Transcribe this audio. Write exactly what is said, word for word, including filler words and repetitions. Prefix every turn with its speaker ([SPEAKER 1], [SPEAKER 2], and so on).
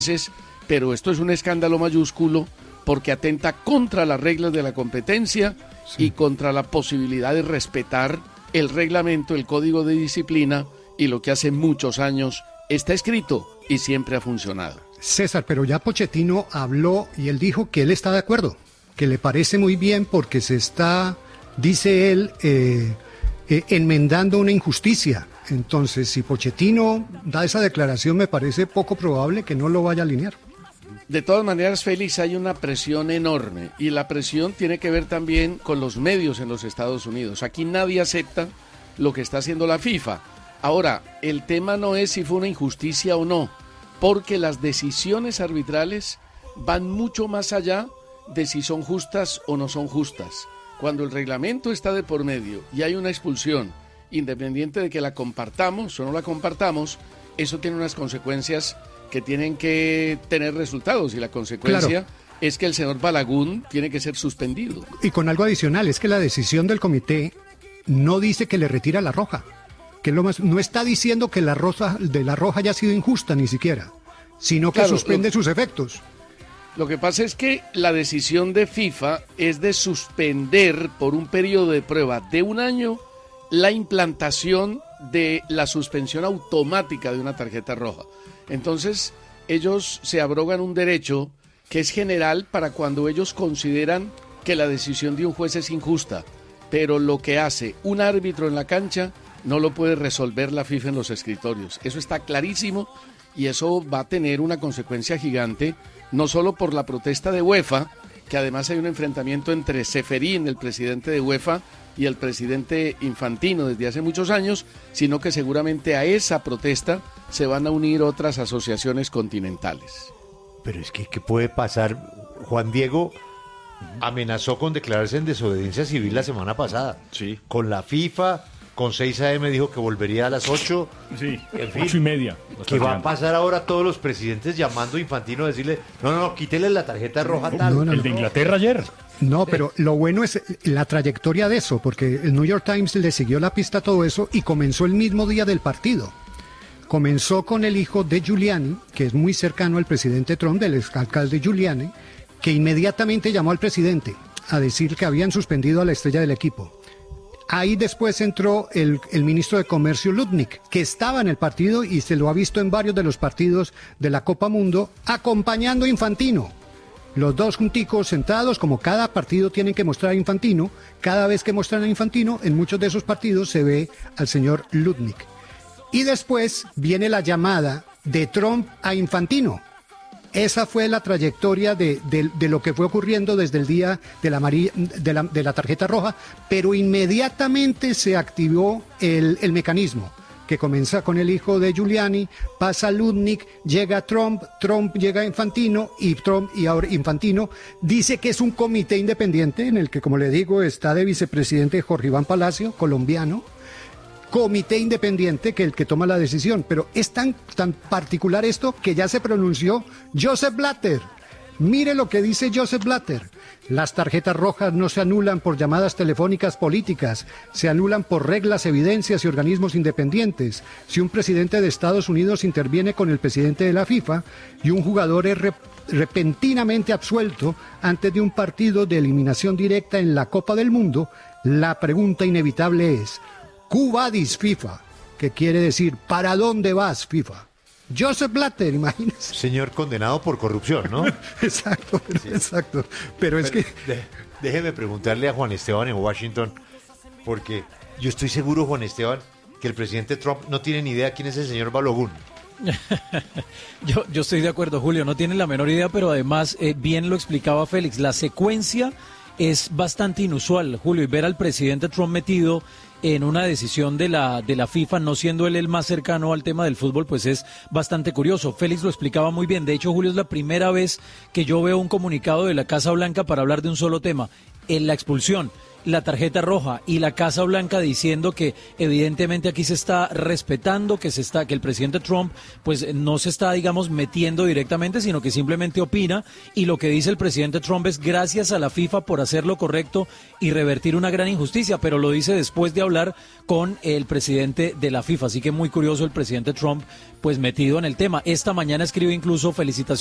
[SPEAKER 1] pero esto es un escándalo mayúsculo porque atenta contra las reglas de la competencia sí. y contra la posibilidad de respetar el reglamento, el código de disciplina y lo que hace muchos años está escrito y siempre ha funcionado.
[SPEAKER 2] César, pero ya Pochettino habló y él dijo que él está de acuerdo, que le parece muy bien porque se está, dice él, eh, eh, enmendando una injusticia. Entonces, si Pochettino da esa declaración, me parece poco probable que no lo vaya a alinear.
[SPEAKER 1] De todas maneras, Félix, hay una presión enorme y la presión tiene que ver también con los medios en los Estados Unidos. Aquí nadie acepta lo que está haciendo la FIFA. Ahora, el tema no es si fue una injusticia o no, porque las decisiones arbitrales van mucho más allá de si son justas o no son justas. Cuando el reglamento está de por medio y hay una expulsión, independiente de que la compartamos o no la compartamos, eso tiene unas consecuencias que tienen que tener resultados y la consecuencia claro. es que el señor Balagun tiene que ser suspendido.
[SPEAKER 2] Y con algo adicional, es que la decisión del comité no dice que le retira la roja, que lo más, no está diciendo que la roja de la roja haya sido injusta ni siquiera, sino que claro, suspende lo, sus efectos.
[SPEAKER 1] Lo que pasa es que la decisión de FIFA es de suspender por un periodo de prueba de un año la implantación de la suspensión automática de una tarjeta roja. Entonces, ellos se abrogan un derecho que es general para cuando ellos consideran que la decisión de un juez es injusta, pero lo que hace un árbitro en la cancha no lo puede resolver la FIFA en los escritorios. Eso está clarísimo y eso va a tener una consecuencia gigante, no solo por la protesta de UEFA, que además hay un enfrentamiento entre Ceferín, el presidente de UEFA, y el presidente Infantino desde hace muchos años, sino que seguramente a esa protesta se van a unir otras asociaciones continentales.
[SPEAKER 3] Pero es que, ¿qué puede pasar? Juan Diego amenazó con declararse en desobediencia civil la semana pasada.
[SPEAKER 4] Sí.
[SPEAKER 3] Con la FIFA, con seis a eme dijo que volvería a las ocho.
[SPEAKER 4] Sí,
[SPEAKER 3] en fin,
[SPEAKER 4] ocho y media.
[SPEAKER 3] ¿Qué va a pasar ahora todos los presidentes llamando a Infantino a decirle, no, no, no, quítele la tarjeta roja tal?
[SPEAKER 2] No, no,
[SPEAKER 4] el
[SPEAKER 2] no.
[SPEAKER 4] de Inglaterra ayer.
[SPEAKER 2] No, pero lo bueno es la trayectoria de eso, porque el New York Times le siguió la pista a todo eso y comenzó el mismo día del partido. Comenzó con el hijo de Giuliani, que es muy cercano al presidente Trump, del exalcalde Giuliani, que inmediatamente llamó al presidente a decir que habían suspendido a la estrella del equipo. Ahí después entró el, el ministro de Comercio Lutnick, que estaba en el partido y se lo ha visto en varios de los partidos de la Copa Mundo, acompañando a Infantino. Los dos junticos sentados, como cada partido tienen que mostrar a Infantino, cada vez que muestran a Infantino, en muchos de esos partidos se ve al señor Lutnick. Y después viene la llamada de Trump a Infantino. Esa fue la trayectoria de, de, de lo que fue ocurriendo desde el día de la, amarilla, de la, de la tarjeta roja, pero inmediatamente se activó el, el mecanismo, que comienza con el hijo de Giuliani, pasa a Lutnick, llega Trump, Trump llega a Infantino y Trump y ahora Infantino dice que es un comité independiente en el que, como le digo, está de vicepresidente Jorge Iván Palacio, colombiano, comité independiente que el que toma la decisión, pero es tan, tan particular esto que ya se pronunció Joseph Blatter. Mire lo que dice Joseph Blatter. Las tarjetas rojas no se anulan por llamadas telefónicas políticas, se anulan por reglas, evidencias y organismos independientes. Si un presidente de Estados Unidos interviene con el presidente de la FIFA y un jugador es rep- repentinamente absuelto antes de un partido de eliminación directa en la Copa del Mundo, la pregunta inevitable es: ¿Quo vadis FIFA? Que quiere decir, ¿para dónde vas, FIFA? Joseph Blatter, imagínese.
[SPEAKER 3] Señor condenado por corrupción, ¿no?
[SPEAKER 2] Exacto, pero, sí. exacto. Pero es
[SPEAKER 3] pero,
[SPEAKER 2] que...
[SPEAKER 3] De, déjeme preguntarle a Juan Esteban en Washington, porque yo estoy seguro, Juan Esteban, que el presidente Trump no tiene ni idea quién es el señor Balogun.
[SPEAKER 5] yo, yo estoy de acuerdo, Julio, no tiene la menor idea, pero además, eh, bien lo explicaba Félix, la secuencia es bastante inusual, Julio, y ver al presidente Trump metido en una decisión de la de la FIFA, no siendo él el más cercano al tema del fútbol, pues es bastante curioso. Félix lo explicaba muy bien. De hecho, Julio, es la primera vez que yo veo un comunicado de la Casa Blanca para hablar de un solo tema, en la expulsión. la tarjeta roja y la Casa Blanca diciendo que evidentemente aquí se está respetando, que se está, que el presidente Trump pues no se está, digamos, metiendo directamente, sino que simplemente opina, y lo que dice el presidente Trump es gracias a la FIFA por hacer lo correcto y revertir una gran injusticia, pero lo dice después de hablar con el presidente de la FIFA, así que muy curioso el presidente Trump pues metido en el tema. Esta mañana escribe incluso felicitaciones